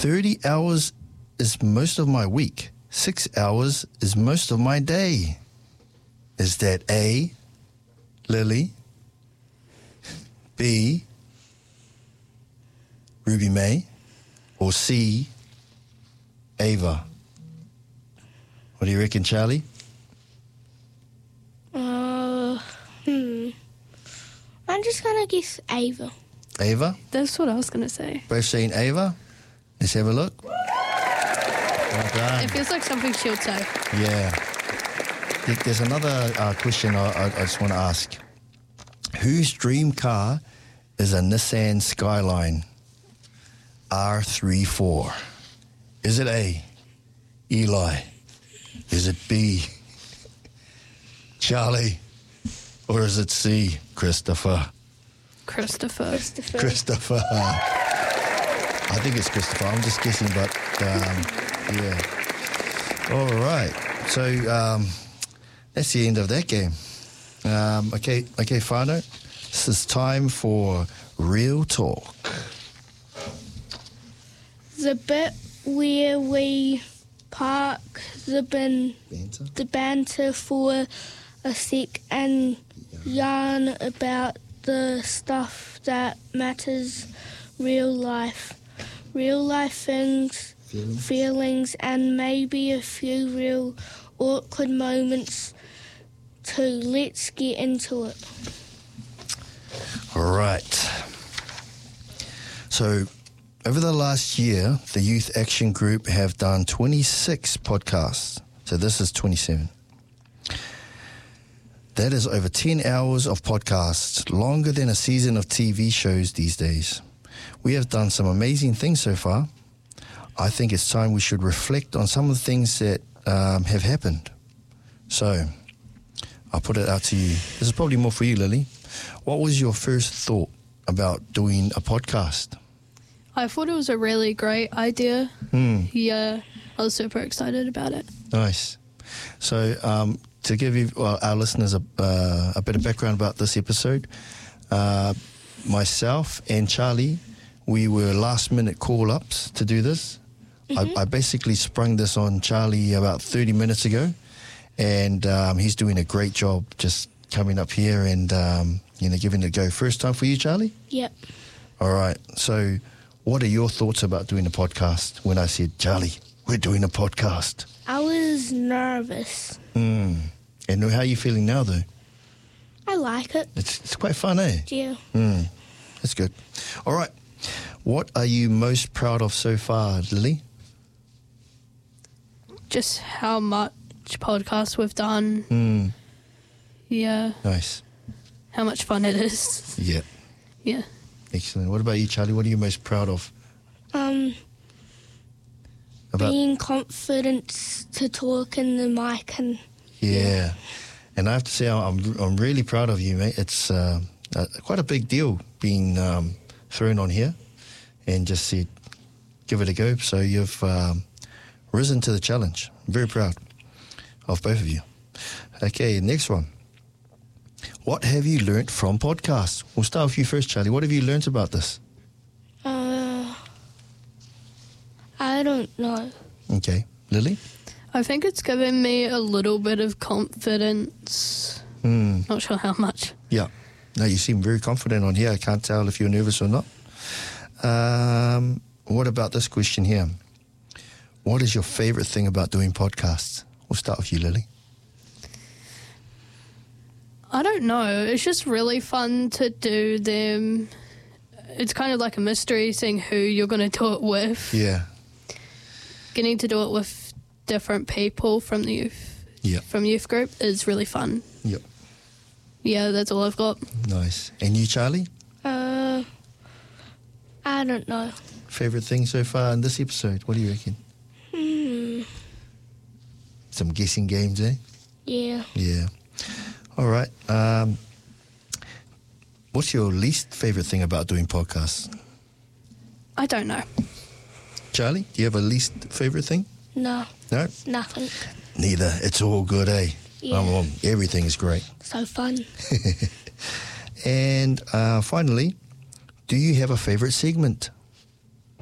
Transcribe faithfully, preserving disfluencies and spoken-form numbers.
thirty hours is most of my week. Six hours is most of my day. Is that A, Lily, B, Ruby May, or C, Ava? What do you reckon, Charlie? Uh, hmm. I'm just going to guess Ava. Ava? That's what I was going to say. Both saying Ava? Let's have a look. Well done. It feels like something she would say. Yeah. There- There's another uh, question I, I, I just want to ask. Whose dream car is a Nissan Skyline R thirty-four? Is it A, Eli? Is it B, Charlie? Or is it C, Christopher? Christopher. Christopher. Christopher. I think it's Christopher. I'm just guessing, but um, yeah. All right. So um, that's the end of that game. Um, okay, okay, Whānau. This is time for Real Talk. The bit where we park the bin, Banter. the banter for a sec and yarn about the stuff that matters, real life, real life things, Feelings. feelings, and maybe a few real awkward moments too. Let's get into it. All right. So, over the last year, the Youth Action Group have done twenty-six podcasts. So this is twenty-seven. That is over ten hours of podcasts, longer than a season of T V shows these days. We have done some amazing things so far. I think it's time we should reflect on some of the things that um, have happened. So, I'll put it out to you. This is probably more for you, Lily. What was your first thought about doing a podcast? I thought it was a really great idea. Hmm. Yeah, I was super excited about it. Nice. So, um, to give you well, our listeners a, uh, a bit of background about this episode, uh, myself and Charlie, we were last-minute call-ups to do this. Mhm. I, I basically sprung this on Charlie about thirty minutes ago, and um, he's doing a great job just coming up here and um, you know giving it a go. First time for you, Charlie? Yep. All right. So, what are your thoughts about doing a podcast? When I said, Charlie, we're doing a podcast. I was nervous. Mm. And how are you feeling now, though? I like it. It's, it's quite fun, eh? Yeah. Mm. That's good. All right. What are you most proud of so far, Lily? Just how much podcasts we've done. Mm. Yeah, Nice. how much fun it is. Yeah. Yeah. Excellent. What about you, Charlie? What are you most proud of? Um, About being confident to talk in the mic and Yeah. And I have to say, I'm I'm really proud of you, mate. It's uh, uh, quite a big deal being um, thrown on here and just said, give it a go. So you've um, risen to the challenge. I'm very proud of both of you. Okay, next one. What have you learnt from podcasts? We'll start with you first, Charlie. What have you learnt about this? uh, I don't know. Okay. Lily? I think it's given me a little bit of confidence. Hmm. Not sure how much. Yeah. No, you seem very confident on here. I can't tell if you're nervous or not. Um, what about this question here? What is your favourite thing about doing podcasts? We'll start with you, Lily. I don't know. It's just really fun to do them. It's kind of like a mystery, seeing who you're going to do it with. Yeah. Getting to do it with different people from the youth, Yeah. from youth group is really fun. Yep. Yeah, that's all I've got. Nice. And you, Charlie? Uh, I don't know. Favourite thing so far in this episode? What do you reckon? Hmm. Some guessing games, eh? Yeah. Yeah. All right. Um, what's your least favourite thing about doing podcasts? I don't know. Charlie, do you have a least favourite thing? No. No? Nothing. Neither. It's all good, eh? Yeah. Um, um, everything is great. So fun. And uh, finally, do you have a favourite segment?